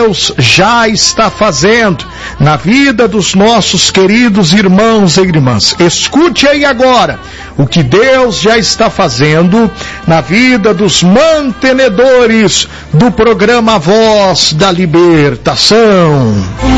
Deus já está fazendo na vida dos nossos queridos irmãos e irmãs. Escute aí agora o que Deus já está fazendo na vida dos mantenedores do programa Voz da Libertação.